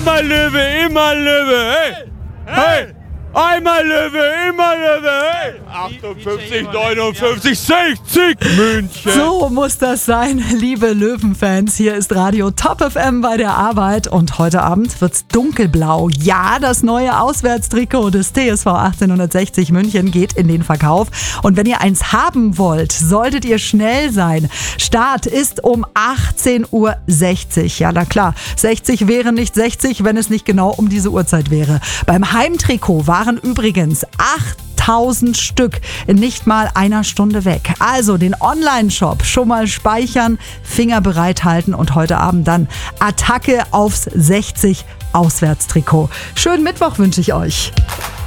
Einmal Löwe, immer Löwe, hey! Hey! Einmal Löwe, immer Löwe, hey! 58, 59, 60 München! So muss das sein, liebe Löwenfans. Hier ist Radio Top FM bei der Arbeit und heute Abend wird's dunkelblau. Ja, das neue Auswärtstrikot des TSV 1860 München geht in den Verkauf. Und wenn ihr eins haben wollt, solltet ihr schnell sein. Start ist um 18:60 Uhr. Ja, na klar, 60 wäre nicht 60, wenn es nicht genau um diese Uhrzeit wäre. Beim Heimtrikot waren übrigens 8000 Stück in nicht mal einer Stunde weg. Also den Online-Shop schon mal speichern, Finger bereithalten und heute Abend dann Attacke aufs 60 Auswärtstrikot. Schönen Mittwoch wünsche ich euch.